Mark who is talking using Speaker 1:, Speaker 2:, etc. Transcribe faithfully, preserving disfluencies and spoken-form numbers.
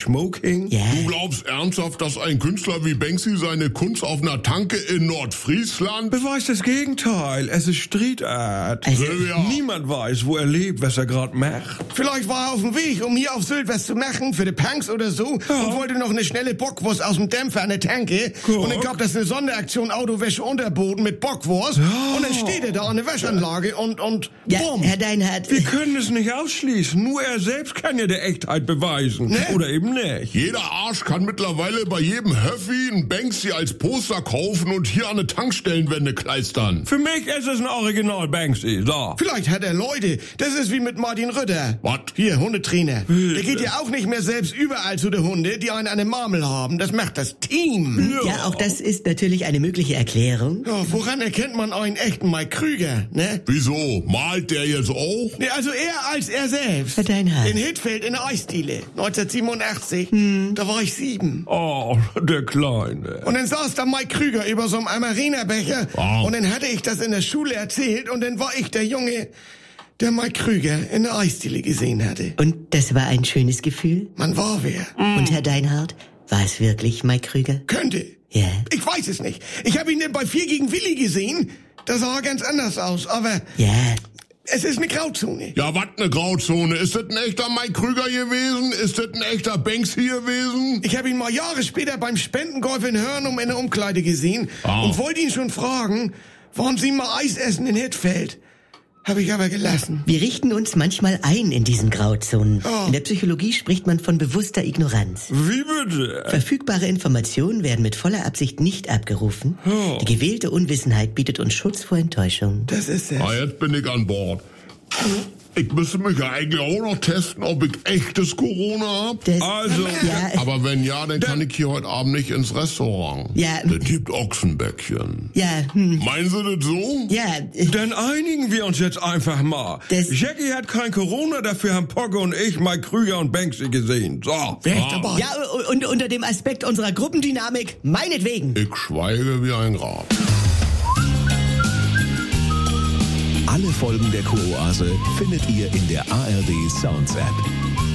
Speaker 1: Smoking.
Speaker 2: Ja.
Speaker 3: Du glaubst ernsthaft, dass ein Künstler wie Banksy seine Kunst auf einer Tanke in Nordfriesland...
Speaker 1: Beweist das Gegenteil. Es ist Street Art.
Speaker 2: Also,
Speaker 3: Silvia,
Speaker 1: Niemand weiß, wo er lebt, was er gerade macht.
Speaker 4: Vielleicht war er auf dem Weg, um hier auf Sylt was zu machen für die Punks oder so
Speaker 1: Ja.
Speaker 4: und wollte noch eine schnelle Bockwurst aus dem Dämpfer an der Tanke.
Speaker 1: Guck.
Speaker 4: Und dann gab das eine Sonderaktion Autowäsche Unterboden mit Bockwurst.
Speaker 1: Ja.
Speaker 4: Und dann steht er da an der Wäschanlage und, und
Speaker 2: ja,
Speaker 4: bumm.
Speaker 2: Herr Deinhardt.
Speaker 1: Wir können es nicht ausschließen. Nur er selbst kann ja die Echtheit beweisen.
Speaker 4: Ne?
Speaker 1: Oder eben nicht.
Speaker 3: jeder Arsch kann mittlerweile bei jedem Höffi ein Banksy als Poster kaufen und hier an eine Tankstellenwände kleistern.
Speaker 1: Für mich ist es ein Original Banksy. So.
Speaker 4: Vielleicht hat er Leute. Das ist wie mit Martin Rütter.
Speaker 3: Was?
Speaker 4: Hier, Hundetrainer. Der geht ja auch nicht mehr selbst überall zu den Hunde, die einen an den Marmel haben. Das macht das Team.
Speaker 2: Ja, auch das ist natürlich eine mögliche Erklärung.
Speaker 4: Ja, woran erkennt man einen echten Mike Krüger, ne?
Speaker 3: Wieso? Malt der jetzt auch?
Speaker 4: Nee, also eher als er selbst.
Speaker 2: Herr Deinhardt.
Speaker 4: In Hitfeld in der Eisdiele, neunzehnhundertsiebenundachtzig. Da war ich sieben.
Speaker 1: Oh, der Kleine.
Speaker 4: Und dann saß da Mike Krüger über so einem Amarena-Becher.
Speaker 3: Wow.
Speaker 4: Und dann hatte ich das in der Schule erzählt. Und dann war ich der Junge, der Mike Krüger in der Eisdiele gesehen hatte.
Speaker 2: Und das war ein schönes Gefühl.
Speaker 4: Man war wer.
Speaker 2: Und Herr Deinhardt, war es wirklich Mike Krüger?
Speaker 4: Könnte.
Speaker 2: Ja.
Speaker 4: Ich weiß es nicht. Ich habe ihn denn bei vier gegen Willi gesehen. Da sah er ganz anders aus. Aber
Speaker 2: Ja.
Speaker 4: es ist eine Grauzone.
Speaker 3: Ja, was ne Grauzone? Ist das ein echter Mike Krüger gewesen? Ist das ein echter Banksy gewesen?
Speaker 4: Ich habe ihn mal Jahre später beim Spendengolf in Hörnum in der Umkleide gesehen.
Speaker 3: Ah.
Speaker 4: Und wollte ihn schon fragen, warum Sie mal Eis essen in Hitfeld. Habe ich aber gelassen.
Speaker 2: Wir richten uns manchmal ein in diesen Grauzonen.
Speaker 4: Oh.
Speaker 2: In der Psychologie spricht man von bewusster Ignoranz.
Speaker 1: Wie bitte?
Speaker 2: Verfügbare Informationen werden mit voller Absicht nicht abgerufen.
Speaker 1: Oh.
Speaker 2: Die gewählte Unwissenheit bietet uns Schutz vor Enttäuschung.
Speaker 4: Das ist es.
Speaker 3: Ah, jetzt bin ich an Bord. Ich müsste mich ja eigentlich auch noch testen, ob ich echtes Corona hab.
Speaker 2: Das,
Speaker 1: Also,
Speaker 2: ja,
Speaker 3: Aber wenn ja, dann kann ich hier heute Abend nicht ins Restaurant.
Speaker 2: Ja.
Speaker 3: Das gibt Ochsenbäckchen.
Speaker 2: ja, hm,
Speaker 3: Meinen Sie das so?
Speaker 2: ja, äh,
Speaker 1: dann einigen wir uns jetzt einfach mal.
Speaker 2: Das-
Speaker 1: Jackie hat kein Corona, dafür haben Pogge und ich Mike Krüger und Banksy gesehen. So.
Speaker 4: Wer ist dabei?
Speaker 2: ja, und unter dem Aspekt unserer Gruppendynamik, meinetwegen.
Speaker 3: Ich schweige wie ein Grab.
Speaker 5: Alle Folgen der Kuroase findet ihr in der A R D Sounds App.